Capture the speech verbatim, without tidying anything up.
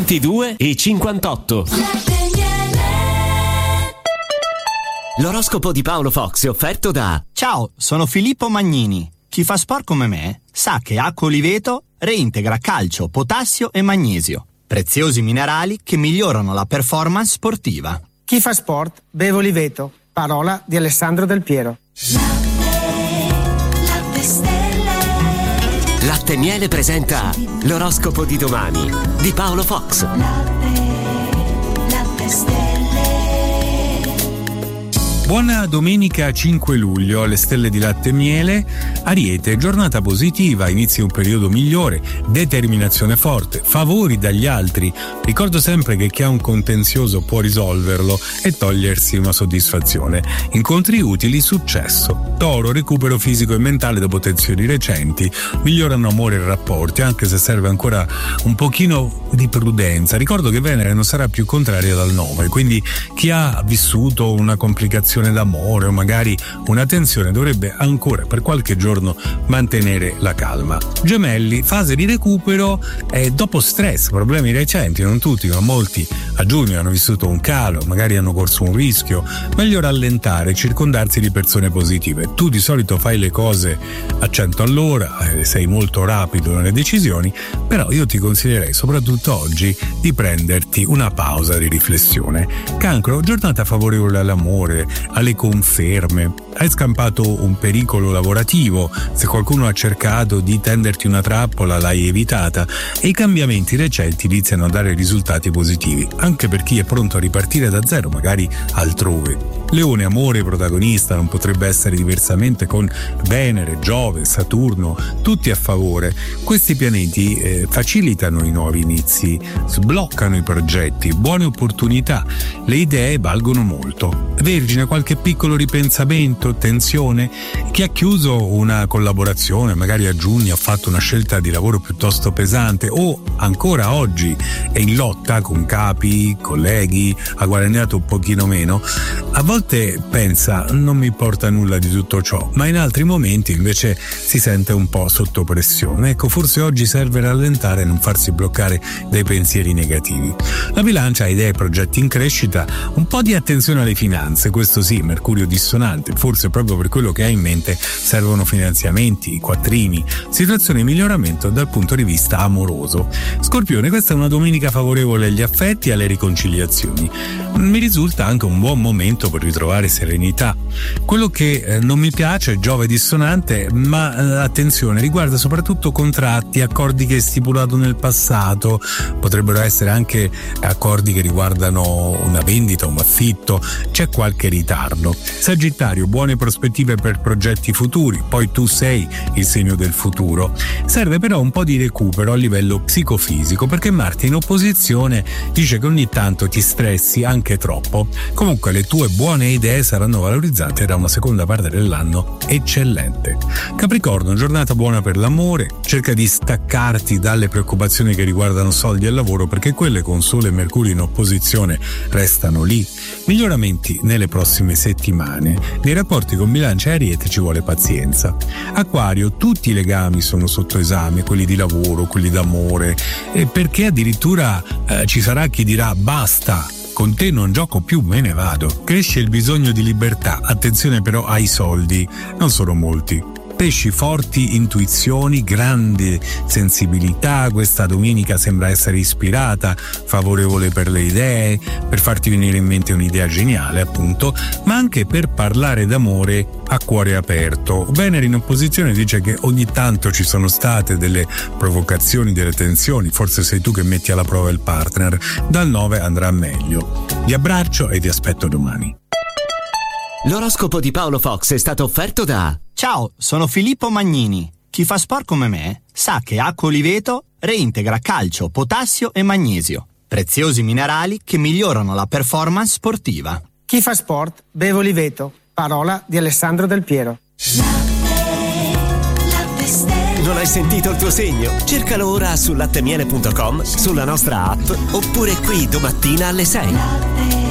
ventidue e cinquantotto. L'oroscopo di Paolo Fox è offerto da... Ciao, sono Filippo Magnini. Chi fa sport come me sa che acqua Oliveto reintegra calcio, potassio e magnesio, preziosi minerali che migliorano la performance sportiva. Chi fa sport beve Oliveto. Parola di Alessandro Del Piero. Latte Miele presenta l'oroscopo di domani di Paolo Fox. Latte, latte stelle. Buona domenica cinque luglio, alle stelle di Latte Miele. Ariete, giornata positiva, inizi un periodo migliore, determinazione forte, favori dagli altri. Ricordo sempre che chi ha un contenzioso può risolverlo e togliersi una soddisfazione. Incontri utili, successo. Toro, recupero fisico e mentale dopo tensioni recenti, migliorano amore e rapporti, anche se serve ancora un pochino di prudenza. Ricordo che Venere non sarà più contraria dal nove, quindi chi ha vissuto una complicazione d'amore o magari una tensione dovrebbe ancora per qualche giorno mantenere la calma. Gemelli, fase di recupero e dopo stress, problemi recenti, non tutti ma molti a giugno hanno vissuto un calo, magari hanno corso un rischio. Meglio rallentare, circondarsi di persone positive. Tu di solito fai le cose a cento all'ora, sei molto rapido nelle decisioni, però io ti consiglierei soprattutto oggi di prenderti una pausa di riflessione. Cancro, giornata favorevole all'amore, alle conferme. Hai scampato un pericolo lavorativo, se qualcuno ha cercato di tenderti una trappola l'hai evitata e i cambiamenti recenti iniziano a dare risultati positivi, anche per chi è pronto a ripartire da zero, magari altrove. Leone, amore protagonista, non potrebbe essere diversamente con Venere, Giove, Saturno, tutti a favore. Questi pianeti eh, facilitano i nuovi inizi, sbloccano i progetti, buone opportunità, le idee valgono molto. Vergine, qualche piccolo ripensamento, tensione. Chi ha chiuso una collaborazione, magari a giugno ha fatto una scelta di lavoro piuttosto pesante o ancora oggi è in lotta con capi, colleghi, ha guadagnato un pochino meno, a volte pensa non mi porta nulla di tutto ciò, ma in altri momenti invece si sente un po' sotto pressione. Ecco, forse oggi serve rallentare e non farsi bloccare dai pensieri negativi. La Bilancia ha idee e progetti in crescita, un po' di attenzione alle finanze, questo sì, Mercurio dissonante, forse proprio per quello che hai in mente servono finanziamenti, quattrini, situazione di miglioramento dal punto di vista amoroso. Scorpione, questa è una domenica favorevole agli affetti e alle riconciliazioni. Mi risulta anche un buon momento per ritrovare serenità. Quello che eh, non mi piace è Giove dissonante, ma eh, attenzione, riguarda soprattutto contratti, accordi che hai stipulato nel passato, potrebbero essere anche accordi che riguardano una vendita, un affitto, c'è qualche ritardo. Sagittario, buone prospettive per progetti futuri, poi tu sei il segno del futuro. Serve però un po' di recupero a livello psicofisico, perché Marte in opposizione dice che ogni tanto ti stressi anche troppo. Comunque le tue buone idee saranno valorizzate da una seconda parte dell'anno eccellente. Capricorno, giornata buona per l'amore, cerca di staccarti dalle preoccupazioni che riguardano soldi e lavoro, perché quelle con Sole e Mercurio in opposizione restano lì. Miglioramenti nelle prossime settimane. Nei rapporti con Bilancia e Ariete ci vuole pazienza. Acquario, tutti i legami sono sotto esame, quelli di lavoro, quelli d'amore, e perché addirittura eh, ci sarà chi dirà basta, con te non gioco più, me ne vado. Cresce il bisogno di libertà, attenzione però ai soldi, non sono molti. Pesci, forti intuizioni, grande sensibilità, questa domenica sembra essere ispirata, favorevole per le idee, per farti venire in mente un'idea geniale appunto, ma anche per parlare d'amore a cuore aperto. Venere in opposizione dice che ogni tanto ci sono state delle provocazioni, delle tensioni, forse sei tu che metti alla prova il partner. Dal nove andrà meglio. Vi abbraccio e vi aspetto domani. L'oroscopo di Paolo Fox è stato offerto da... Ciao, sono Filippo Magnini. Chi fa sport come me sa che acqua Oliveto reintegra calcio, potassio e magnesio, preziosi minerali che migliorano la performance sportiva. Chi fa sport beve Oliveto. Parola di Alessandro Del Piero. Non hai sentito il tuo segno? Cercalo ora su lattemiele punto com, sulla nostra app oppure qui domattina alle sei.